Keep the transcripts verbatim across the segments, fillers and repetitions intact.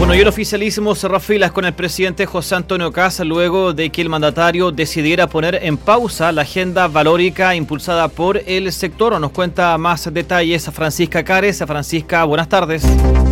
Bueno, y el oficialismo cerró filas con el presidente José Antonio Kast luego de que el mandatario decidiera poner en pausa la agenda valórica impulsada por el sector. Nos cuenta más detalles a Francisca Cares. Francisca, buenas tardes.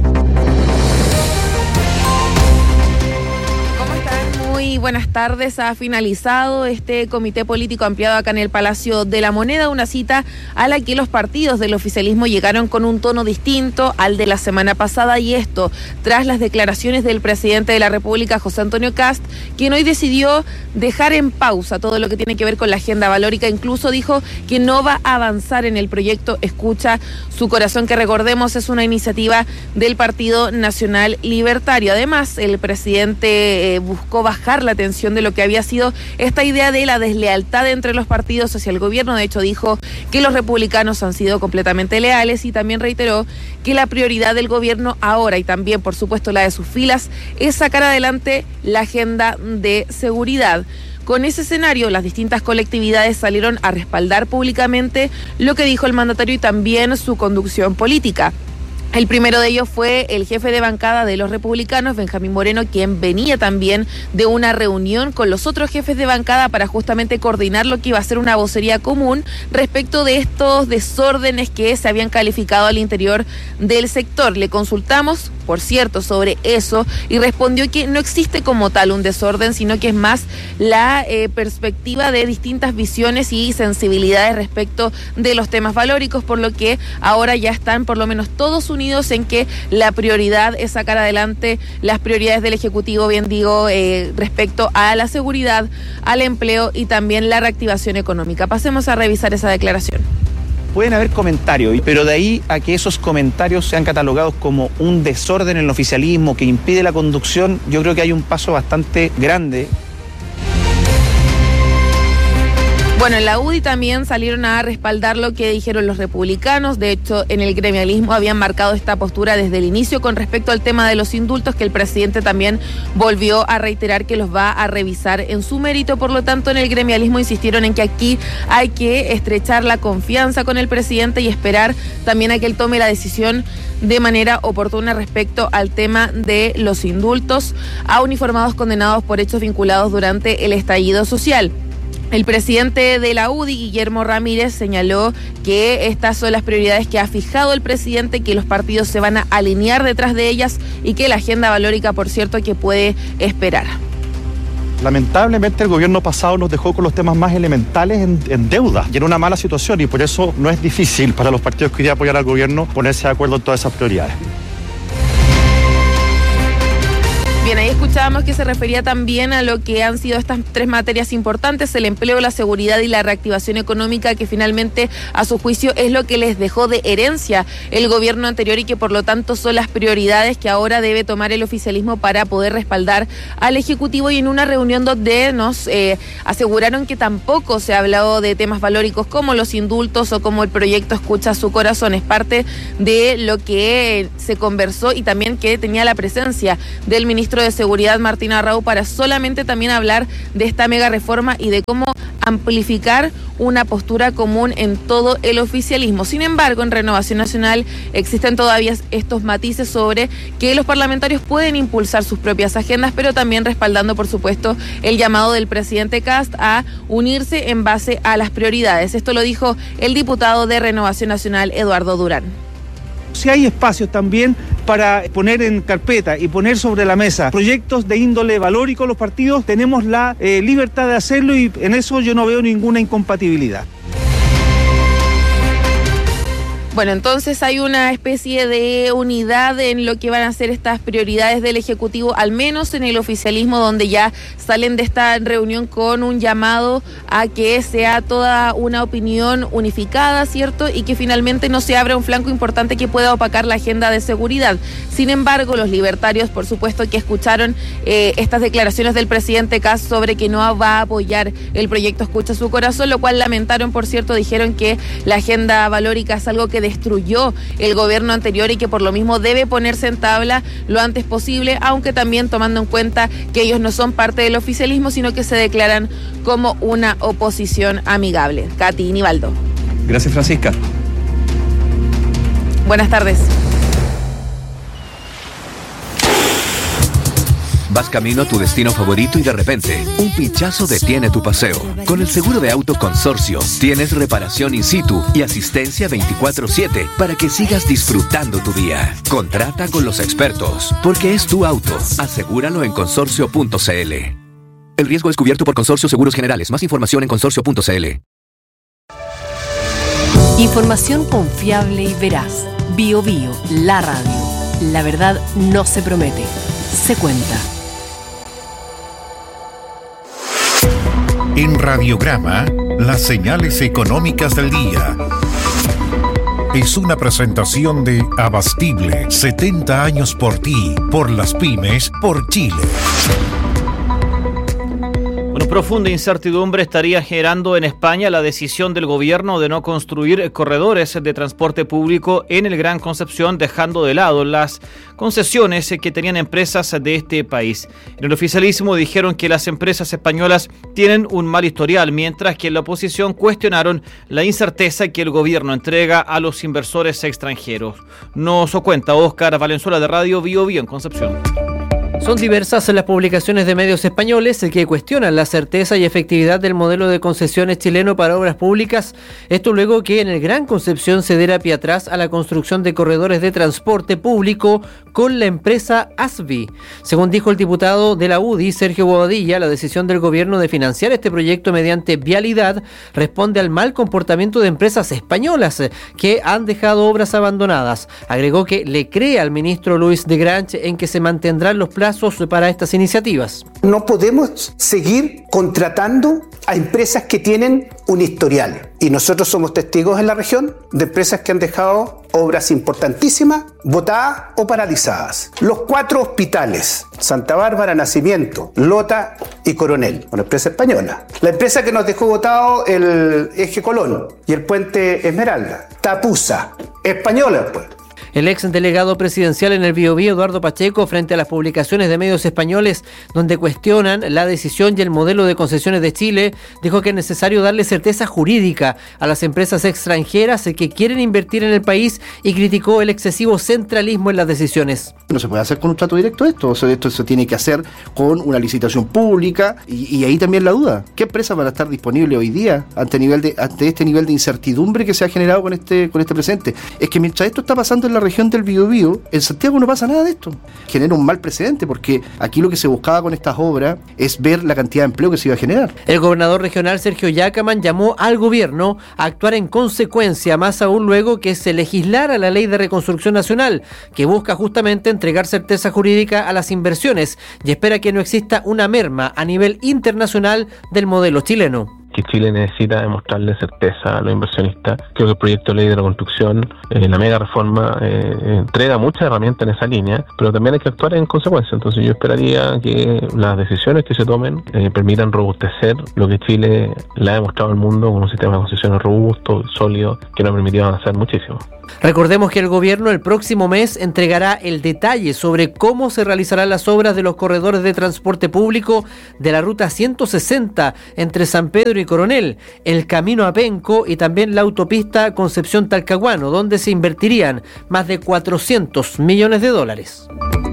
Muy buenas tardes. Ha finalizado este comité político ampliado acá en el Palacio de la Moneda, una cita a la que los partidos del oficialismo llegaron con un tono distinto al de la semana pasada, y esto tras las declaraciones del presidente de la República, José Antonio Kast, quien hoy decidió dejar en pausa todo lo que tiene que ver con la agenda valórica. Incluso dijo que no va a avanzar en el proyecto Escucha su Corazón, que recordemos es una iniciativa del Partido Nacional Libertario. Además, el presidente eh, buscó bajar la atención de lo que había sido esta idea de la deslealtad entre los partidos hacia el gobierno. De hecho, dijo que los republicanos han sido completamente leales, y también reiteró que la prioridad del gobierno ahora, y también por supuesto la de sus filas, es sacar adelante la agenda de seguridad. Con ese escenario, las distintas colectividades salieron a respaldar públicamente lo que dijo el mandatario y también su conducción política. El primero de ellos fue el jefe de bancada de los republicanos, Benjamín Moreno, quien venía también de una reunión con los otros jefes de bancada para justamente coordinar lo que iba a ser una vocería común respecto de estos desórdenes que se habían calificado al interior del sector. Le consultamos, por cierto, sobre eso, y respondió que no existe como tal un desorden, sino que es más la eh, perspectiva de distintas visiones y sensibilidades respecto de los temas valóricos, por lo que ahora ya están por lo menos todos unidos en que la prioridad es sacar adelante las prioridades del Ejecutivo, bien digo, eh, respecto a la seguridad, al empleo y también la reactivación económica. Pasemos a revisar esa declaración. Pueden haber comentarios, pero de ahí a que esos comentarios sean catalogados como un desorden en el oficialismo que impide la conducción, yo creo que hay un paso bastante grande. Bueno, en la U D I también salieron a respaldar lo que dijeron los republicanos. De hecho, en el gremialismo habían marcado esta postura desde el inicio con respecto al tema de los indultos, que el presidente también volvió a reiterar que los va a revisar en su mérito. Por lo tanto, en el gremialismo insistieron en que aquí hay que estrechar la confianza con el presidente y esperar también a que él tome la decisión de manera oportuna respecto al tema de los indultos a uniformados condenados por hechos vinculados durante el estallido social. El presidente de la U D I, Guillermo Ramírez, señaló que estas son las prioridades que ha fijado el presidente, que los partidos se van a alinear detrás de ellas y que la agenda valórica, por cierto, que puede esperar. Lamentablemente el gobierno pasado nos dejó con los temas más elementales en, en deuda y en una mala situación, y por eso no es difícil para los partidos que querían apoyar al gobierno ponerse de acuerdo en todas esas prioridades. Bien, ahí escuchábamos que se refería también a lo que han sido estas tres materias importantes: el empleo, la seguridad y la reactivación económica, que finalmente, a su juicio, es lo que les dejó de herencia el gobierno anterior y que por lo tanto son las prioridades que ahora debe tomar el oficialismo para poder respaldar al Ejecutivo. Y en una reunión donde nos eh, aseguraron que tampoco se ha hablado de temas valóricos como los indultos o como el proyecto Escucha su Corazón. Es parte de lo que se conversó, y también que tenía la presencia del ministro de Seguridad, Martín Arrau, para solamente también hablar de esta mega reforma y de cómo amplificar una postura común en todo el oficialismo. Sin embargo, en Renovación Nacional existen todavía estos matices sobre que los parlamentarios pueden impulsar sus propias agendas, pero también respaldando, por supuesto, el llamado del presidente Kast a unirse en base a las prioridades. Esto lo dijo el diputado de Renovación Nacional, Eduardo Durán. Si hay espacios también para poner en carpeta y poner sobre la mesa proyectos de índole valórico, los partidos tenemos la eh, libertad de hacerlo, y en eso yo no veo ninguna incompatibilidad. Bueno, entonces hay una especie de unidad en lo que van a ser estas prioridades del Ejecutivo, al menos en el oficialismo, donde ya salen de esta reunión con un llamado a que sea toda una opinión unificada, ¿cierto? Y que finalmente no se abra un flanco importante que pueda opacar la agenda de seguridad. Sin embargo, los libertarios, por supuesto, que escucharon eh, estas declaraciones del presidente Kast sobre que no va a apoyar el proyecto Escucha su Corazón, lo cual lamentaron, por cierto. Dijeron que la agenda valórica es algo que destruyó el gobierno anterior y que por lo mismo debe ponerse en tabla lo antes posible, aunque también tomando en cuenta que ellos no son parte del oficialismo, sino que se declaran como una oposición amigable. Katy Nivaldo. Gracias, Francisca. Buenas tardes. Vas camino a tu destino favorito y de repente, un pinchazo detiene tu paseo. Con el seguro de auto Consorcio, tienes reparación in situ y asistencia veinticuatro siete para que sigas disfrutando tu día. Contrata con los expertos, porque es tu auto. Asegúralo en consorcio punto c l. El riesgo es cubierto por Consorcio Seguros Generales. Más información en consorcio punto c l. Información confiable y veraz. Bio Bio, la radio. La verdad no se promete, se cuenta. En Radiograma, las señales económicas del día. Es una presentación de Abastible, setenta años por ti, por las pymes, por Chile. Profunda incertidumbre estaría generando en España la decisión del gobierno de no construir corredores de transporte público en el Gran Concepción, dejando de lado las concesiones que tenían empresas de este país. En el oficialismo dijeron que las empresas españolas tienen un mal historial, mientras que en la oposición cuestionaron la incerteza que el gobierno entrega a los inversores extranjeros. Nos cuenta Óscar Valenzuela de Radio Bio Bio en Concepción. Son diversas las publicaciones de medios españoles que cuestionan la certeza y efectividad del modelo de concesiones chileno para obras públicas. Esto luego que en el Gran Concepción se diera pie atrás a la construcción de corredores de transporte público con la empresa Asvi. Según dijo el diputado de la U D I, Sergio Bobadilla, la decisión del gobierno de financiar este proyecto mediante vialidad responde al mal comportamiento de empresas españolas que han dejado obras abandonadas. Agregó que le cree al ministro Luis de Grange en que se mantendrán los plazos para estas iniciativas. No podemos seguir contratando a empresas que tienen un historial. Y nosotros somos testigos en la región de empresas que han dejado obras importantísimas botadas o paralizadas. Los cuatro hospitales, Santa Bárbara, Nacimiento, Lota y Coronel, una empresa española. La empresa que nos dejó botado el Eje Colón y el Puente Esmeralda, Tapusa, española pues. El ex delegado presidencial en el Biobío, Eduardo Pacheco, frente a las publicaciones de medios españoles donde cuestionan la decisión y el modelo de concesiones de Chile, dijo que es necesario darle certeza jurídica a las empresas extranjeras que quieren invertir en el país y criticó el excesivo centralismo en las decisiones. No se puede hacer con un trato directo esto, o sea, esto se tiene que hacer con una licitación pública y, y ahí también la duda. ¿Qué empresas van a estar disponibles hoy día ante, nivel de, ante este nivel de incertidumbre que se ha generado con este, con este presente? Es que mientras esto está pasando en la región del Biobío, en Santiago no pasa nada de esto. Genera un mal precedente porque aquí lo que se buscaba con estas obras es ver la cantidad de empleo que se iba a generar. El gobernador regional Sergio Yacaman llamó al gobierno a actuar en consecuencia, más aún luego que se legislara la Ley de Reconstrucción Nacional, que busca justamente entregar certeza jurídica a las inversiones y espera que no exista una merma a nivel internacional del modelo chileno. Que Chile necesita demostrarle certeza a los inversionistas. Creo que el proyecto de ley de reconstrucción, eh, la mega reforma, eh, entrega muchas herramientas en esa línea, pero también hay que actuar en consecuencia. Entonces yo esperaría que las decisiones que se tomen eh, permitan robustecer lo que Chile le ha demostrado al mundo con un sistema de concesiones robusto, sólido, que nos ha permitido avanzar muchísimo. Recordemos que el gobierno el próximo mes entregará el detalle sobre cómo se realizarán las obras de los corredores de transporte público de la ruta ciento sesenta entre San Pedro y Coronel, el camino a Penco y también la autopista Concepción-Talcahuano, donde se invertirían más de cuatrocientos millones de dólares.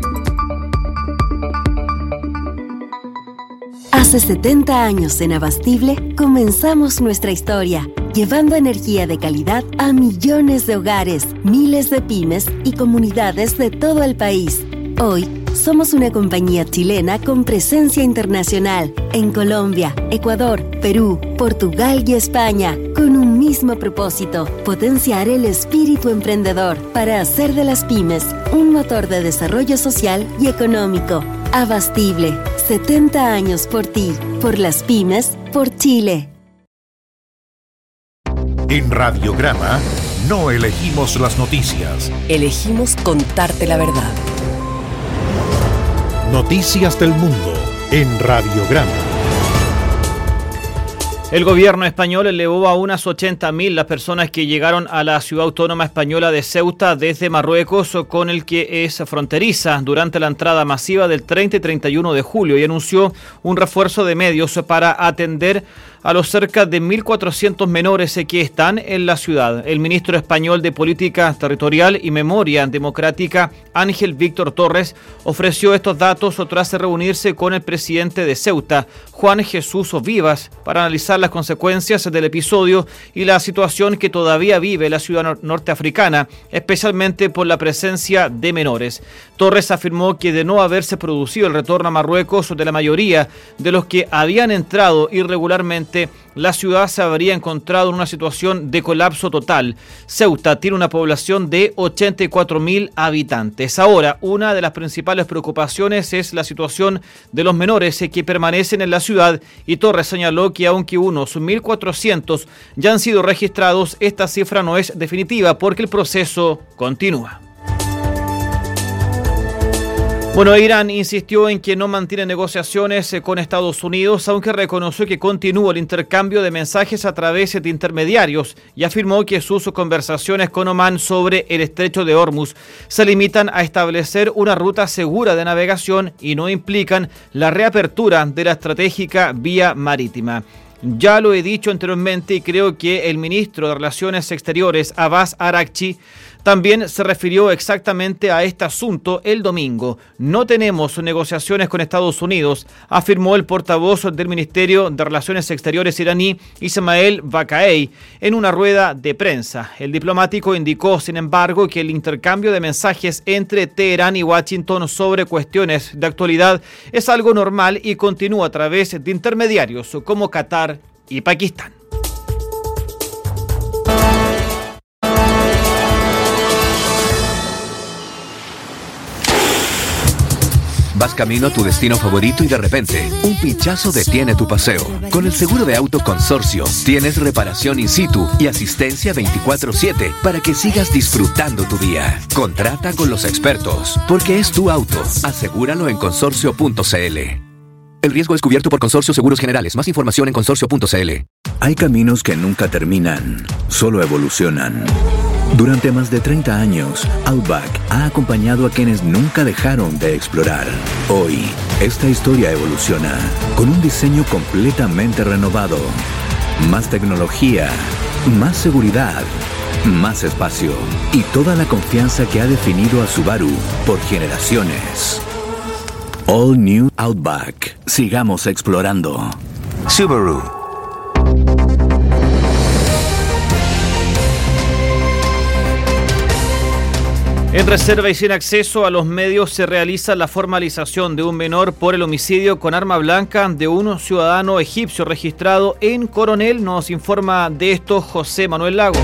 Hace setenta años en Abastible comenzamos nuestra historia, llevando energía de calidad a millones de hogares, miles de pymes y comunidades de todo el país. Hoy somos una compañía chilena con presencia internacional en Colombia, Ecuador, Perú, Portugal y España, con un mismo propósito: potenciar el espíritu emprendedor para hacer de las pymes un motor de desarrollo social y económico. Abastible, setenta años por ti, por las pymes, por Chile. En Radiograma no elegimos las noticias. Elegimos contarte la verdad. Noticias del mundo en Radiograma. El gobierno español elevó a unas ochenta mil las personas que llegaron a la ciudad autónoma española de Ceuta desde Marruecos, con el que es fronteriza, durante la entrada masiva del treinta y treinta y uno de julio, y anunció un refuerzo de medios para atender a los cerca de mil cuatrocientos menores que están en la ciudad. El ministro español de Política Territorial y Memoria Democrática, Ángel Víctor Torres, ofreció estos datos tras reunirse con el presidente de Ceuta, Juan Jesús Vivas, para analizar las consecuencias del episodio y la situación que todavía vive la ciudad norteafricana, especialmente por la presencia de menores. Torres afirmó que de no haberse producido el retorno a Marruecos de la mayoría de los que habían entrado irregularmente, la ciudad se habría encontrado en una situación de colapso total. Ceuta tiene una población de ochenta y cuatro mil habitantes. Ahora, una de las principales preocupaciones es la situación de los menores que permanecen en la ciudad, y Torres señaló que aunque unos mil cuatrocientos ya han sido registrados, esta cifra no es definitiva porque el proceso continúa. Bueno, Irán insistió en que no mantiene negociaciones con Estados Unidos, aunque reconoció que continúa el intercambio de mensajes a través de intermediarios y afirmó que sus conversaciones con Omán sobre el estrecho de Hormuz se limitan a establecer una ruta segura de navegación y no implican la reapertura de la estratégica vía marítima. Ya lo he dicho anteriormente y creo que el ministro de Relaciones Exteriores, Abbas Araghchi, también se refirió exactamente a este asunto el domingo. No tenemos negociaciones con Estados Unidos, afirmó el portavoz del Ministerio de Relaciones Exteriores iraní, Ismael Baqai, en una rueda de prensa. El diplomático indicó, sin embargo, que el intercambio de mensajes entre Teherán y Washington sobre cuestiones de actualidad es algo normal y continúa a través de intermediarios como Qatar y Pakistán. Vas camino a tu destino favorito y de repente, un pinchazo detiene tu paseo. Con el seguro de auto Consorcio, tienes reparación in situ y asistencia veinticuatro siete para que sigas disfrutando tu día. Contrata con los expertos, porque es tu auto. Asegúralo en consorcio punto c l. El riesgo es cubierto por Consorcio Seguros Generales. Más información en consorcio punto c l. Hay caminos que nunca terminan, solo evolucionan. Durante más de treinta años, Outback ha acompañado a quienes nunca dejaron de explorar. Hoy, esta historia evoluciona con un diseño completamente renovado. Más tecnología, más seguridad, más espacio y toda la confianza que ha definido a Subaru por generaciones. All New Outback. Sigamos explorando. Subaru. En reserva y sin acceso a los medios se realiza la formalización de un menor por el homicidio con arma blanca de un ciudadano egipcio registrado en Coronel. Nos informa de esto José Manuel Lago.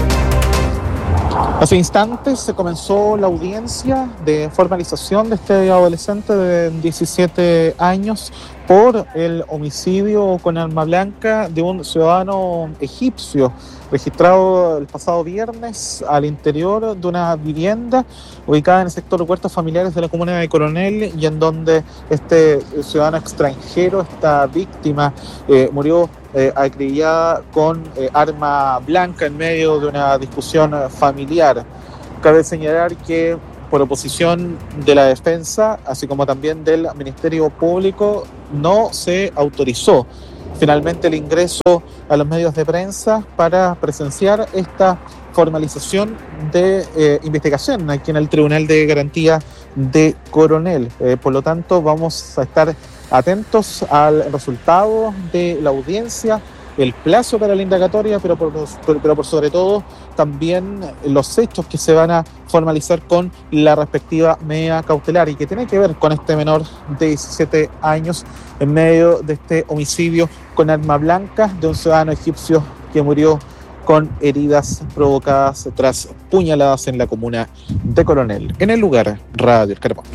Hace instantes se comenzó la audiencia de formalización de este adolescente de diecisiete años por el homicidio con arma blanca de un ciudadano egipcio registrado el pasado viernes al interior de una vivienda ubicada en el sector Huertos Familiares de la comuna de Coronel, y en donde este ciudadano extranjero, esta víctima, eh, murió eh, acribillada con eh, arma blanca en medio de una discusión familiar. Cabe señalar que por oposición de la defensa, así como también del Ministerio Público, no se autorizó finalmente el ingreso a los medios de prensa para presenciar esta formalización de eh, investigación aquí en el Tribunal de Garantía de Coronel. Eh, por lo tanto, vamos a estar atentos al resultado de la audiencia, el plazo para la indagatoria, pero por, pero por sobre todo también los hechos que se van a formalizar con la respectiva medida cautelar y que tiene que ver con este menor de diecisiete años en medio de este homicidio con arma blanca de un ciudadano egipcio que murió con heridas provocadas tras puñaladas en la comuna de Coronel. En el lugar, Radio El Carbón.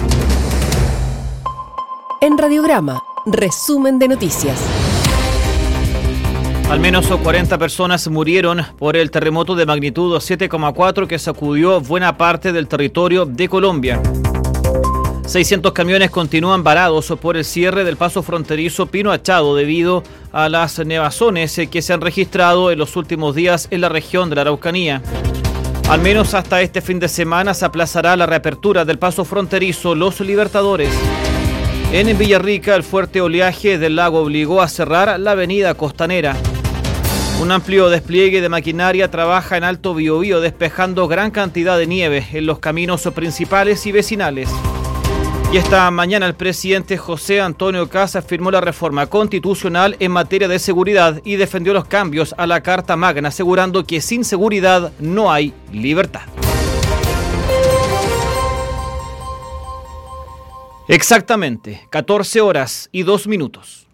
En Radiograma, resumen de noticias. Al menos cuarenta personas murieron por el terremoto de magnitud siete coma cuatro que sacudió buena parte del territorio de Colombia. seiscientos camiones continúan varados por el cierre del paso fronterizo Pino Achado debido a las nevazones que se han registrado en los últimos días en la región de la Araucanía. Al menos hasta este fin de semana se aplazará la reapertura del paso fronterizo Los Libertadores. En Villarrica, el fuerte oleaje del lago obligó a cerrar la avenida costanera. Un amplio despliegue de maquinaria trabaja en Alto Biobío despejando gran cantidad de nieve en los caminos principales y vecinales. Y esta mañana el presidente José Antonio Kast firmó la reforma constitucional en materia de seguridad y defendió los cambios a la Carta Magna, asegurando que sin seguridad no hay libertad. Exactamente, catorce horas y dos minutos.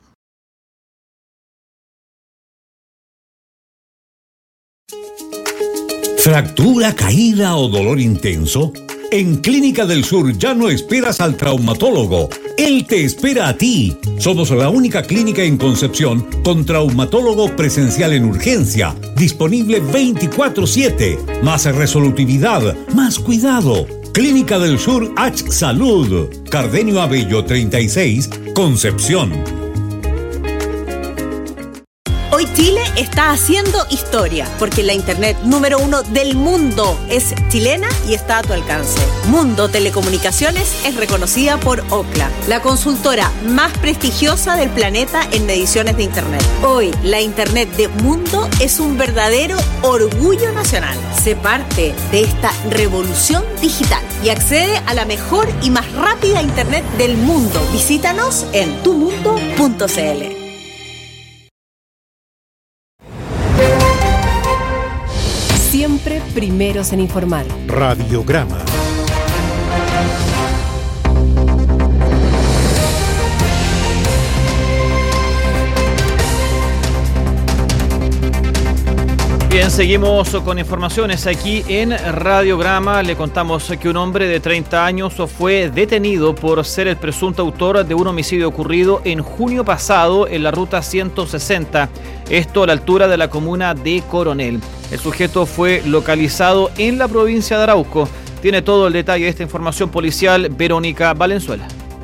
¿Fractura, caída o dolor intenso? En Clínica del Sur ya no esperas al traumatólogo. Él te espera a ti. Somos la única clínica en Concepción con traumatólogo presencial en urgencia, disponible veinticuatro siete. Más resolutividad, más cuidado. Clínica del Sur H Salud. Cardenio Abello treinta y seis, Concepción. Hoy Chile está haciendo historia, porque la internet número uno del mundo es chilena y está a tu alcance. Mundo Telecomunicaciones es reconocida por Ookla, la consultora más prestigiosa del planeta en mediciones de internet. Hoy, la internet de Mundo es un verdadero orgullo nacional. Sé parte de esta revolución digital y accede a la mejor y más rápida internet del mundo. Visítanos en tu mundo punto c l. Siempre primeros en informar. Radiograma. Bien, seguimos con informaciones aquí en Radiograma. Le contamos que un hombre de treinta años fue detenido por ser el presunto autor de un homicidio ocurrido en junio pasado en la ruta ciento sesenta, esto a la altura de la comuna de Coronel. El sujeto fue localizado en la provincia de Arauco. Tiene todo el detalle de esta información policial Verónica Valenzuela.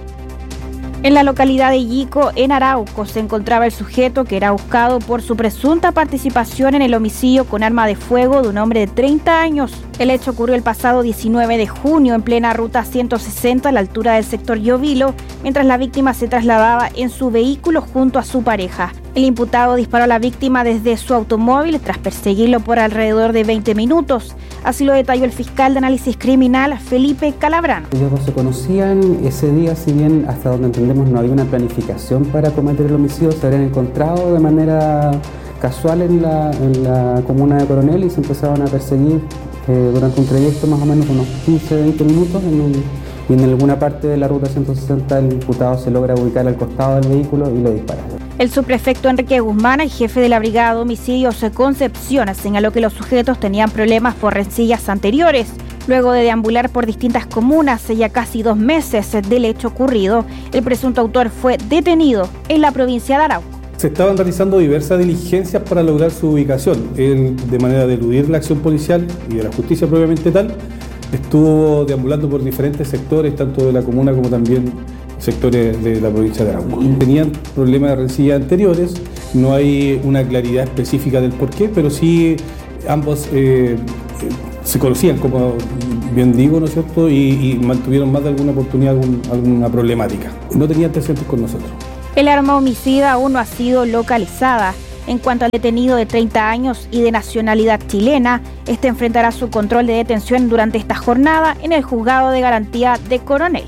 En la localidad de Yico, en Arauco, se encontraba el sujeto que era buscado por su presunta participación en el homicidio con arma de fuego de un hombre de treinta años. El hecho ocurrió el pasado diecinueve de junio en plena ruta ciento sesenta a la altura del sector Llovilo, mientras la víctima se trasladaba en su vehículo junto a su pareja. El imputado disparó a la víctima desde su automóvil tras perseguirlo por alrededor de veinte minutos. Así lo detalló el fiscal de análisis criminal, Felipe Calabrano. Ellos no se conocían ese día, si bien hasta donde entendemos no había una planificación para cometer el homicidio, se habrían encontrado de manera casual en la, en la comuna de Coronel y se empezaron a perseguir eh, durante un trayecto más o menos unos quince a veinte minutos en un, y en alguna parte de la ruta ciento sesenta el imputado se logra ubicar al costado del vehículo y lo dispara. El subprefecto Enrique Guzmán, el jefe de la Brigada de Homicidios Concepción, señaló que los sujetos tenían problemas por rencillas anteriores. Luego de deambular por distintas comunas ya casi dos meses del hecho ocurrido, el presunto autor fue detenido en la provincia de Arauco. Se estaban realizando diversas diligencias para lograr su ubicación. Él, de manera de eludir la acción policial y de la justicia propiamente tal, estuvo deambulando por diferentes sectores, tanto de la comuna como también sectores de la provincia de Arauco. Tenían problemas de rencilla anteriores, no hay una claridad específica del porqué, pero sí ambos eh, se conocían, como bien digo, ¿no es cierto?, y, y mantuvieron más de alguna oportunidad algún, alguna problemática. No tenían antecedentes con nosotros. El arma homicida aún no ha sido localizada. En cuanto al detenido de treinta años y de nacionalidad chilena, este enfrentará su control de detención durante esta jornada en el Juzgado de Garantía de Coronel.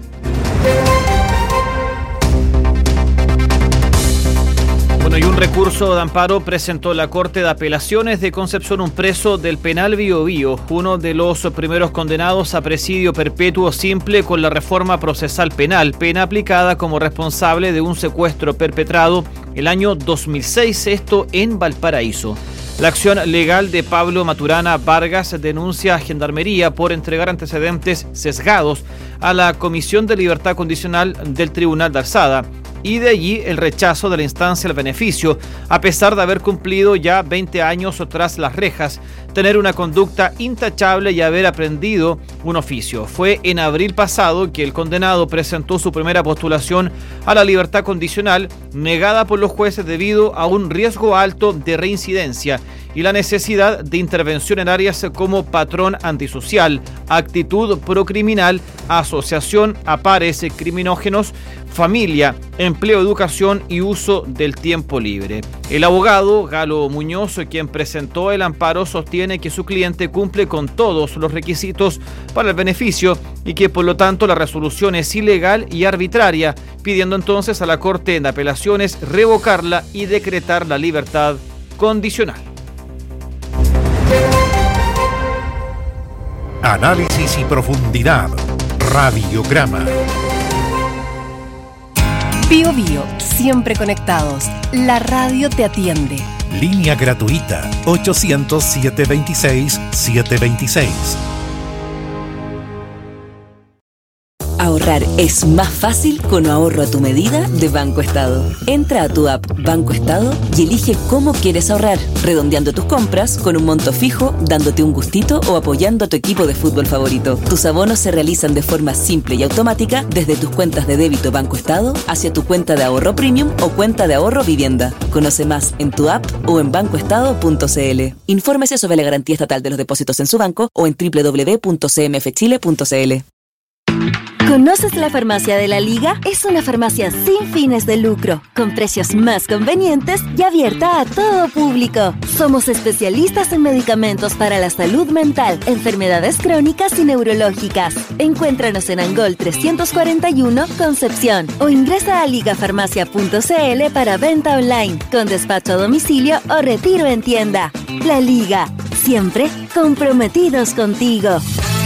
Bueno, y un recurso de amparo presentó la Corte de Apelaciones de Concepción un preso del penal Biobío, uno de los primeros condenados a presidio perpetuo simple con la reforma procesal penal, pena aplicada como responsable de un secuestro perpetrado el año dos mil seis, esto en Valparaíso. La acción legal de Pablo Maturana Vargas denuncia a Gendarmería por entregar antecedentes sesgados a la Comisión de Libertad Condicional del Tribunal de Alzada, y de allí el rechazo de la instancia al beneficio, a pesar de haber cumplido ya veinte años tras las rejas, tener una conducta intachable y haber aprendido un oficio. Fue en abril pasado que el condenado presentó su primera postulación a la libertad condicional, negada por los jueces debido a un riesgo alto de reincidencia, y la necesidad de intervención en áreas como patrón antisocial, actitud procriminal, asociación a pares criminógenos, familia, empleo, educación y uso del tiempo libre. El abogado Galo Muñoz, quien presentó el amparo, sostiene que su cliente cumple con todos los requisitos para el beneficio y que por lo tanto la resolución es ilegal y arbitraria, pidiendo entonces a la Corte de Apelaciones revocarla y decretar la libertad condicional. Análisis y profundidad. Radiograma. Bio Bio, siempre conectados. La radio te atiende. Línea gratuita ochocientos, setecientos veintiséis, setecientos veintiséis. Ahorrar es más fácil con ahorro a tu medida de Banco Estado. Entra a tu app Banco Estado y elige cómo quieres ahorrar, redondeando tus compras con un monto fijo, dándote un gustito o apoyando a tu equipo de fútbol favorito. Tus abonos se realizan de forma simple y automática desde tus cuentas de débito Banco Estado hacia tu cuenta de ahorro premium o cuenta de ahorro vivienda. Conoce más en tu app o en banco estado punto c l. Infórmese sobre la garantía estatal de los depósitos en su banco o en doble u doble u doble u punto c m f chile punto c l. ¿Conoces la Farmacia de la Liga? Es una farmacia sin fines de lucro, con precios más convenientes y abierta a todo público. Somos especialistas en medicamentos para la salud mental, enfermedades crónicas y neurológicas. Encuéntranos en Angol trescientos cuarenta y uno, Concepción, o ingresa a ligafarmacia punto c l para venta online, con despacho a domicilio o retiro en tienda. La Liga, siempre comprometidos contigo.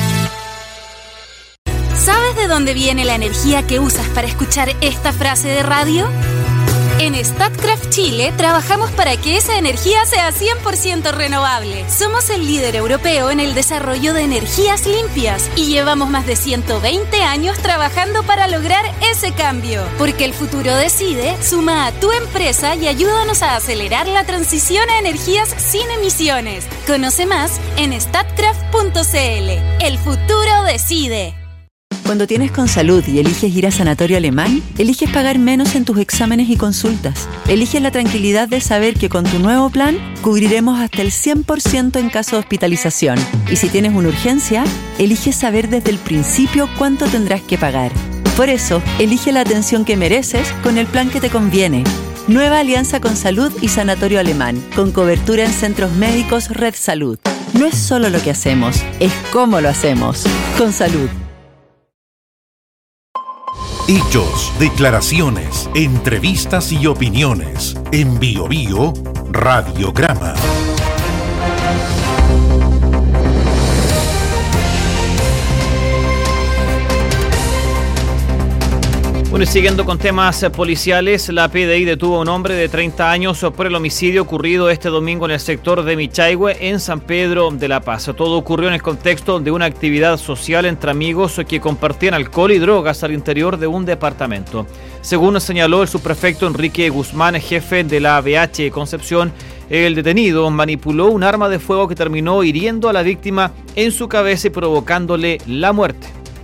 ¿Sabes de dónde viene la energía que usas para escuchar esta frase de radio? En Statkraft Chile trabajamos para que esa energía sea cien por ciento renovable. Somos el líder europeo en el desarrollo de energías limpias y llevamos más de ciento veinte años trabajando para lograr ese cambio. Porque el futuro decide, suma a tu empresa y ayúdanos a acelerar la transición a energías sin emisiones. Conoce más en statkraft punto c l. El futuro decide. Cuando tienes Consalud y eliges ir a Sanatorio Alemán, eliges pagar menos en tus exámenes y consultas. Eliges la tranquilidad de saber que con tu nuevo plan cubriremos hasta el cien por ciento en caso de hospitalización. Y si tienes una urgencia, eliges saber desde el principio cuánto tendrás que pagar. Por eso, elige la atención que mereces con el plan que te conviene. Nueva alianza Consalud y Sanatorio Alemán, con cobertura en centros médicos Red Salud. No es solo lo que hacemos, es cómo lo hacemos. Consalud. Hechos, declaraciones, entrevistas y opiniones. En Bio Bio, Radiograma. Bueno, y siguiendo con temas policiales, la P D I detuvo a un hombre de treinta años por el homicidio ocurrido este domingo en el sector de Michaihue, en San Pedro de la Paz. Todo ocurrió en el contexto de una actividad social entre amigos que compartían alcohol y drogas al interior de un departamento. Según señaló el subprefecto Enrique Guzmán, jefe de la A B H Concepción, el detenido manipuló un arma de fuego que terminó hiriendo a la víctima en su cabeza y provocándole la muerte.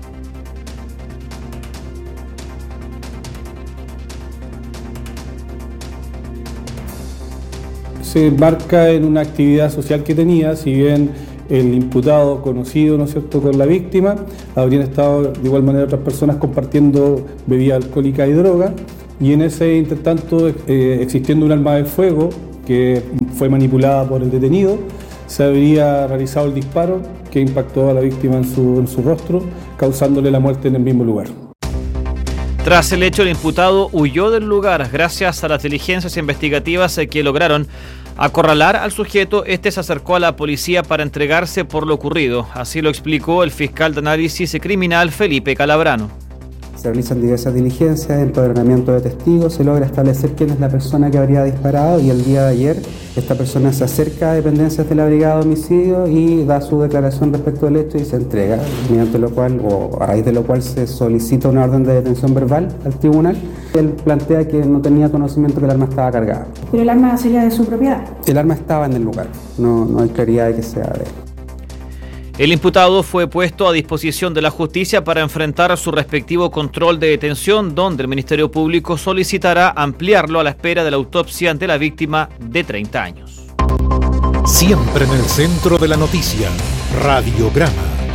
Se enmarca en una actividad social que tenía, si bien el imputado conocido, ¿no es cierto?, con la víctima, habrían estado de igual manera otras personas compartiendo bebida alcohólica y droga, y en ese intertanto, eh, existiendo un arma de fuego que fue manipulada por el detenido, se habría realizado el disparo que impactó a la víctima en su, en su rostro, causándole la muerte en el mismo lugar. Tras el hecho, el imputado huyó del lugar. Gracias a las diligencias investigativas que lograron acorralar al sujeto, este se acercó a la policía para entregarse por lo ocurrido. Así lo explicó el fiscal de análisis criminal Felipe Calabrano. Se realizan diversas diligencias, empadronamiento de testigos, se logra establecer quién es la persona que habría disparado y el día de ayer esta persona se acerca a dependencias de la Brigada de Homicidio y da su declaración respecto del hecho y se entrega, mediante lo cual, o a raíz de lo cual se solicita una orden de detención verbal al tribunal. Él plantea que no tenía conocimiento que el arma estaba cargada. ¿Pero el arma sería de su propiedad? El arma estaba en el lugar, no, no hay claridad de que sea de él. El imputado fue puesto a disposición de la justicia para enfrentar su respectivo control de detención, donde el Ministerio Público solicitará ampliarlo a la espera de la autopsia de la víctima de treinta años. Siempre en el centro de la noticia. Radiograma.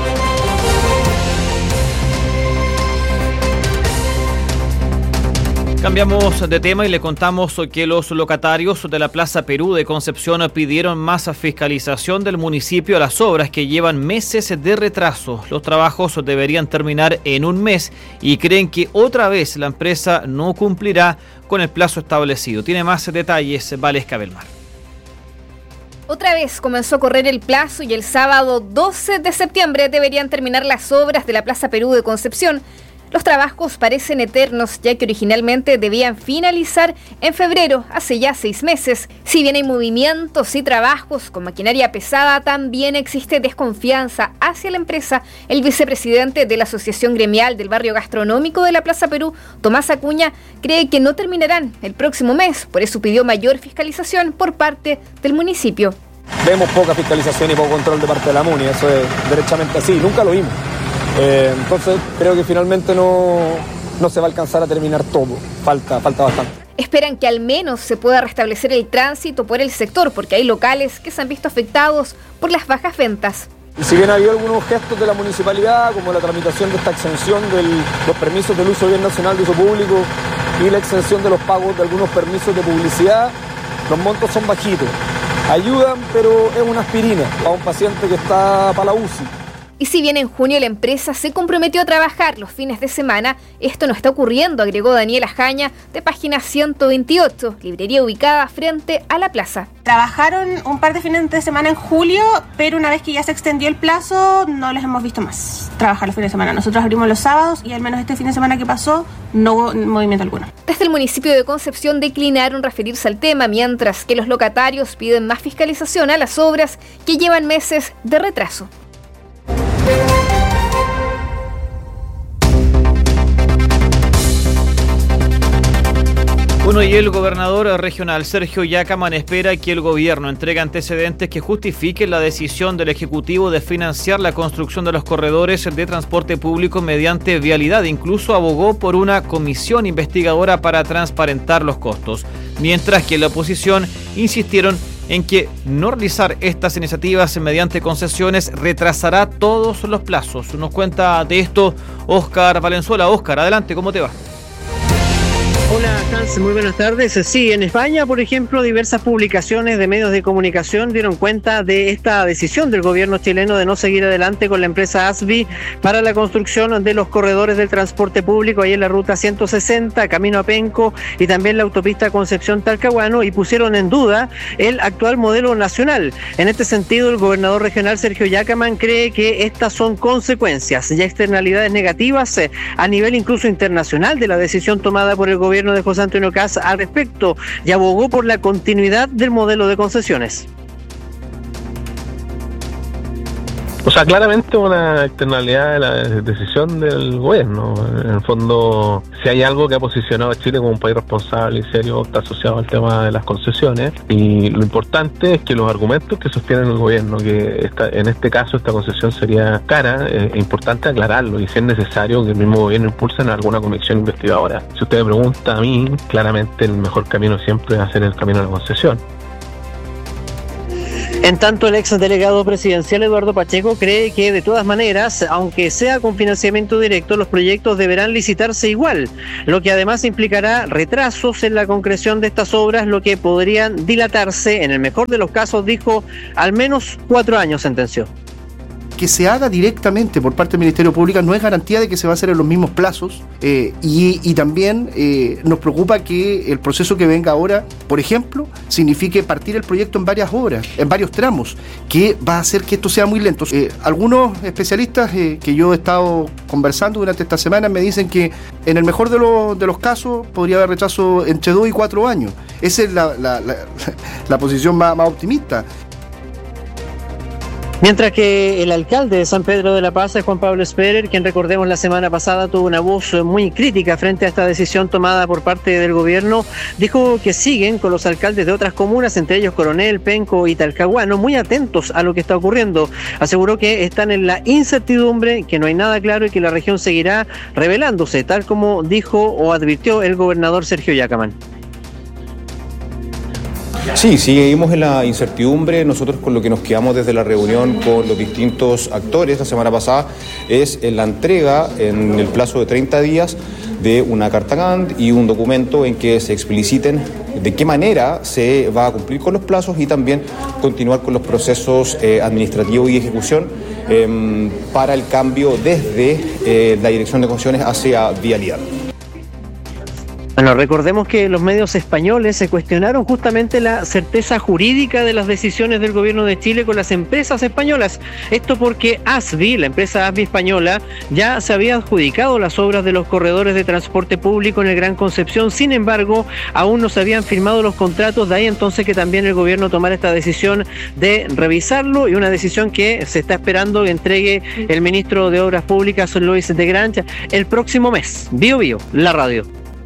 Cambiamos de tema y le contamos que los locatarios de la Plaza Perú de Concepción pidieron más fiscalización del municipio a las obras que llevan meses de retraso. Los trabajos deberían terminar en un mes y creen que otra vez la empresa no cumplirá con el plazo establecido. Tiene más detalles Valesca Belmar. Otra vez comenzó a correr el plazo y el sábado doce de septiembre deberían terminar las obras de la Plaza Perú de Concepción. Los trabajos parecen eternos, ya que originalmente debían finalizar en febrero, hace ya seis meses. Si bien hay movimientos y trabajos con maquinaria pesada, también existe desconfianza hacia la empresa. El vicepresidente de la Asociación Gremial del Barrio Gastronómico de la Plaza Perú, Tomás Acuña, cree que no terminarán el próximo mes, por eso pidió mayor fiscalización por parte del municipio. Vemos poca fiscalización y poco control de parte de la MUNI, eso es derechamente así, nunca lo vimos. Eh, entonces creo que finalmente no, no se va a alcanzar a terminar todo, falta, falta bastante. Esperan que al menos se pueda restablecer el tránsito por el sector, porque hay locales que se han visto afectados por las bajas ventas. Y si bien ha habido algunos gestos de la municipalidad, como la tramitación de esta exención de los permisos del uso bien nacional de uso público y la exención de los pagos de algunos permisos de publicidad, los montos son bajitos. Ayudan, pero es una aspirina a un paciente que está para la U C I. Y si bien en junio la empresa se comprometió a trabajar los fines de semana, esto no está ocurriendo, agregó Daniela Jaña de página ciento veintiocho, librería ubicada frente a la plaza. Trabajaron un par de fines de semana en julio, pero una vez que ya se extendió el plazo, no les hemos visto más trabajar los fines de semana. Nosotros abrimos los sábados y al menos este fin de semana que pasó, no hubo movimiento alguno. Desde el municipio de Concepción declinaron referirse al tema, mientras que los locatarios piden más fiscalización a las obras que llevan meses de retraso. Bueno, y el gobernador regional Sergio Yacaman espera que el gobierno entregue antecedentes que justifiquen la decisión del Ejecutivo de financiar la construcción de los corredores de transporte público mediante vialidad. Incluso abogó por una comisión investigadora para transparentar los costos, mientras que la oposición insistieron en que no realizar estas iniciativas mediante concesiones retrasará todos los plazos. Nos cuenta de esto Óscar Valenzuela. Óscar, adelante, ¿cómo te va? Hola Hans, muy buenas tardes. Sí, en España, por ejemplo, diversas publicaciones de medios de comunicación dieron cuenta de esta decisión del gobierno chileno de no seguir adelante con la empresa ASBI para la construcción de los corredores del transporte público ahí en la ruta ciento sesenta, camino a Penco, y también la autopista Concepción-Talcahuano, y pusieron en duda el actual modelo nacional. En este sentido, el gobernador regional Sergio Yacaman cree que estas son consecuencias y externalidades negativas eh, a nivel incluso internacional de la decisión tomada por el gobierno de José Antonio Caz al respecto, y abogó por la continuidad del modelo de concesiones. O sea, claramente una externalidad de la decisión del gobierno. En el fondo, si hay algo que ha posicionado a Chile como un país responsable y serio, está asociado al tema de las concesiones. Y lo importante es que los argumentos que sostienen el gobierno, que esta, en este caso esta concesión sería cara, es importante aclararlo, y si es necesario que el mismo gobierno impulse en alguna comisión investigadora. Si usted me pregunta a mí, claramente el mejor camino siempre es hacer el camino de la concesión. En tanto, el ex delegado presidencial Eduardo Pacheco cree que de todas maneras, aunque sea con financiamiento directo, los proyectos deberán licitarse igual, lo que además implicará retrasos en la concreción de estas obras, lo que podrían dilatarse, en el mejor de los casos, dijo, al menos cuatro años, sentenció. Que se haga directamente por parte del Ministerio Público no es garantía de que se va a hacer en los mismos plazos, eh, y, y también eh, nos preocupa que el proceso que venga ahora, por ejemplo, signifique partir el proyecto en varias obras, en varios tramos, que va a hacer que esto sea muy lento. Eh, algunos especialistas eh, que yo he estado conversando durante esta semana me dicen que en el mejor de, lo, de los casos podría haber retraso entre dos y cuatro años. Esa es la, la, la, la posición más, más optimista. Mientras que el alcalde de San Pedro de la Paz, Juan Pablo Esperer, quien recordemos la semana pasada tuvo una voz muy crítica frente a esta decisión tomada por parte del gobierno, dijo que siguen con los alcaldes de otras comunas, entre ellos Coronel, Penco y Talcahuano, muy atentos a lo que está ocurriendo. Aseguró que están en la incertidumbre, que no hay nada claro y que la región seguirá revelándose, tal como dijo o advirtió el gobernador Sergio Yacaman. Sí, seguimos en la incertidumbre. Nosotros con lo que nos quedamos desde la reunión con los distintos actores la semana pasada es en la entrega en el plazo de treinta días de una carta Gantt y un documento en que se expliciten de qué manera se va a cumplir con los plazos y también continuar con los procesos eh, administrativos y de ejecución eh, para el cambio desde eh, la Dirección de Concesiones hacia Vialidad. Bueno, recordemos que los medios españoles se cuestionaron justamente la certeza jurídica de las decisiones del gobierno de Chile con las empresas españolas. Esto porque ASBI, la empresa ASBI española, ya se había adjudicado las obras de los corredores de transporte público en el Gran Concepción. Sin embargo, aún no se habían firmado los contratos, de ahí entonces que también el gobierno tomara esta decisión de revisarlo, y una decisión que se está esperando que entregue el ministro de Obras Públicas, Luis de Grange, el próximo mes. Bio Bio, la radio.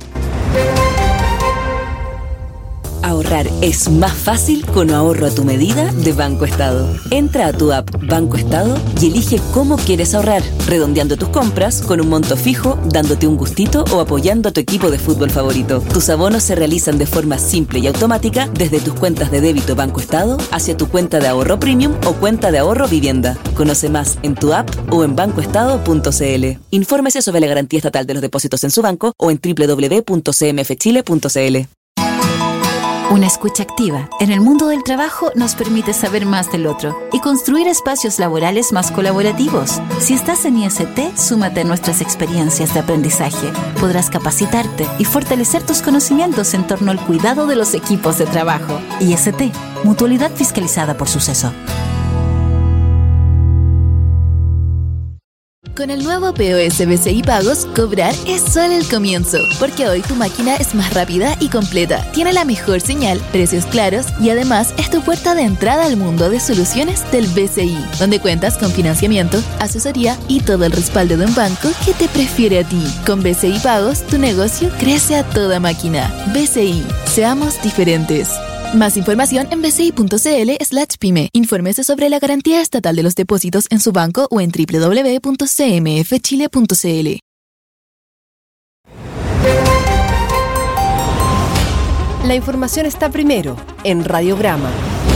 Ahorrar es más fácil con ahorro a tu medida de Banco Estado. Entra a tu app Banco Estado y elige cómo quieres ahorrar, redondeando tus compras con un monto fijo, dándote un gustito o apoyando a tu equipo de fútbol favorito. Tus abonos se realizan de forma simple y automática desde tus cuentas de débito Banco Estado hacia tu cuenta de ahorro premium o cuenta de ahorro vivienda. Conoce más en tu app o en banco estado punto c l. Infórmese sobre la garantía estatal de los depósitos en su banco o en doble u doble u doble u punto c m f chile punto c l. Una escucha activa en el mundo del trabajo nos permite saber más del otro y construir espacios laborales más colaborativos. Si estás en I S T, súmate a nuestras experiencias de aprendizaje. Podrás capacitarte y fortalecer tus conocimientos en torno al cuidado de los equipos de trabajo. I S T, Mutualidad Fiscalizada por Suceso. Con el nuevo P O S B C I Pagos, cobrar es solo el comienzo, porque hoy tu máquina es más rápida y completa, tiene la mejor señal, precios claros y además es tu puerta de entrada al mundo de soluciones del B C I, donde cuentas con financiamiento, asesoría y todo el respaldo de un banco que te prefiere a ti. Con B C I Pagos, tu negocio crece a toda máquina. B C I, seamos diferentes. Más información en b c i punto c l slash pyme. Infórmese sobre la garantía estatal de los depósitos en su banco o en doble u doble u doble u punto c m f chile punto c l. La información está primero en Radiograma.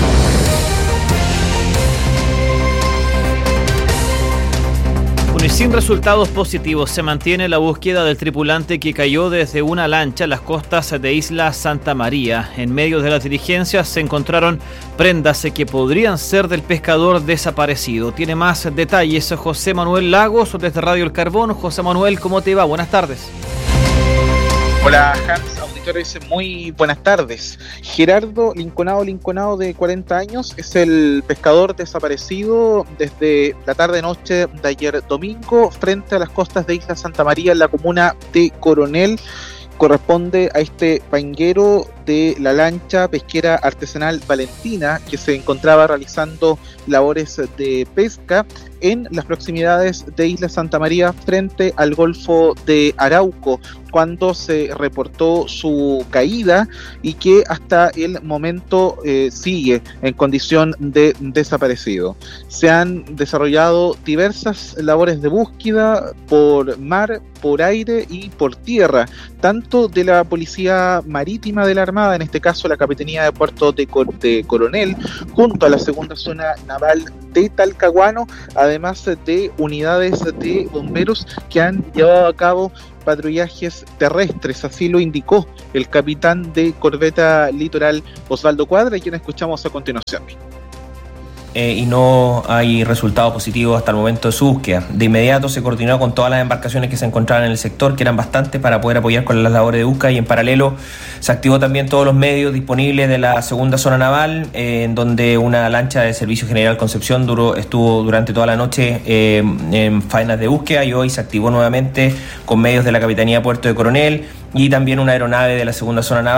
Y sin resultados positivos se mantiene la búsqueda del tripulante que cayó desde una lancha en las costas de Isla Santa María. En medio de las diligencias se encontraron prendas que podrían ser del pescador desaparecido. Tiene más detalles José Manuel Lagos desde Radio El Carbón. José Manuel, ¿cómo te va? Buenas tardes. Hola Hans, auditores, muy buenas tardes. Gerardo Linconado Linconado, de cuarenta años, es el pescador desaparecido desde la tarde-noche de ayer domingo frente a las costas de Isla Santa María en la comuna de Coronel. Corresponde a este panguero de la lancha pesquera artesanal Valentina, que se encontraba realizando labores de pesca en las proximidades de Isla Santa María frente al Golfo de Arauco, cuando se reportó su caída y que hasta el momento eh, sigue en condición de desaparecido. Se han desarrollado diversas labores de búsqueda por mar, por aire y por tierra, tanto de la Policía Marítima de la Armada, en este caso la Capitanía de Puerto de, Cor- de Coronel, junto a la Segunda Zona Naval de Talcahuano, además de unidades de bomberos que han llevado a cabo patrullajes terrestres. Así lo indicó el capitán de corbeta litoral Osvaldo Cuadra, y quien escuchamos a continuación. Eh, y no hay resultados positivos hasta el momento de su búsqueda. De inmediato se coordinó con todas las embarcaciones que se encontraban en el sector, que eran bastantes, para poder apoyar con las labores de búsqueda, y en paralelo se activó también todos los medios disponibles de la segunda zona naval, eh, en donde una lancha de Servicio General Concepción duró, estuvo durante toda la noche eh, en faenas de búsqueda, y hoy se activó nuevamente con medios de la Capitanía Puerto de Coronel y también una aeronave de la segunda zona naval